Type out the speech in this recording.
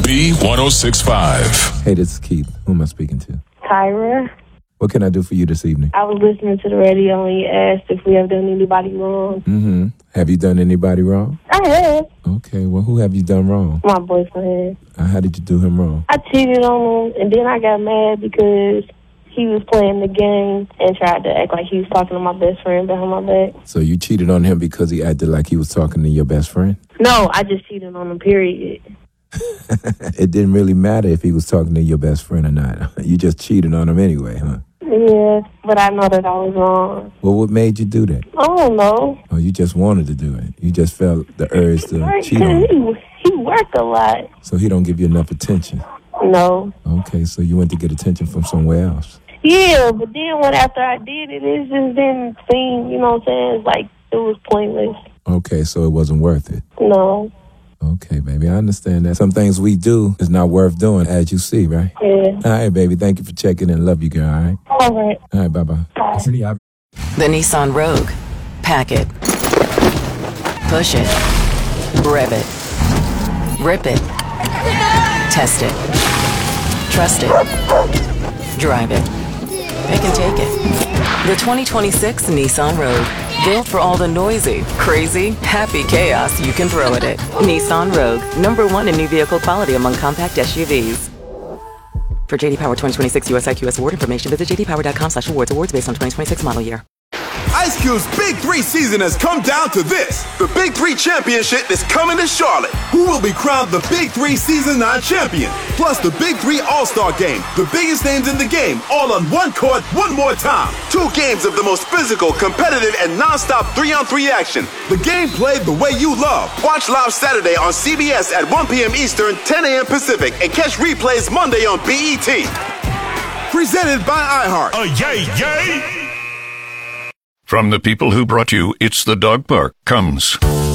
B1065. Hey, this is Keith. Who am I speaking to? Tyra. What can I do for you this evening? I was listening to the radio and you asked if we have done anybody wrong. Mm-hmm. Have you done anybody wrong? I have. Okay, well, who have you done wrong? My boyfriend. How did you do him wrong? I cheated on him, and then I got mad because he was playing the game and tried to act like he was talking to my best friend behind my back. So you cheated on him because he acted like he was talking to your best friend? No, I just cheated on him, period. It didn't really matter if he was talking to your best friend or not. You just cheated on him anyway, huh? Yeah, but I know that I was wrong. Well, what made you do that? I don't know. Oh, you just wanted to do it. You just felt the urge to cheat on him. He worked a lot. So he don't give you enough attention? No. Okay, so you went to get attention from somewhere else? Yeah, but then after I did it, it just didn't seem, you know what I'm saying? It's like it was pointless. Okay, so it wasn't worth it? No. Okay, baby, I understand that. Some things we do is not worth doing, as you see, right? Yeah. All right, baby, thank you for checking in. Love you, girl, all right? All right. All right, bye-bye. Bye. The Nissan Rogue. Pack it. Push it. Rev it. Rip it. Test it. Trust it. Drive it. It can take it. The 2026 Nissan Rogue. Built for all the noisy, crazy, happy chaos you can throw at it. Nissan Rogue. #1 in new vehicle quality among compact SUVs. For JD Power 2026 US IQS award information, visit jdpower.com/awards. Awards based on 2026 model year. Ice Cube's Big 3 season has come down to this. The Big 3 Championship is coming to Charlotte. Who will be crowned the Big 3 Season 9 champion? Plus the Big 3 All-Star Game. The biggest names in the game, all on one court, one more time. 2 games of the most physical, competitive, and non-stop 3-on-3 action. The game played the way you love. Watch live Saturday on CBS at 1 p.m. Eastern, 10 a.m. Pacific, and catch replays Monday on BET. Presented by iHeart. Yay, yay! From the people who brought you It's the Dog Park comes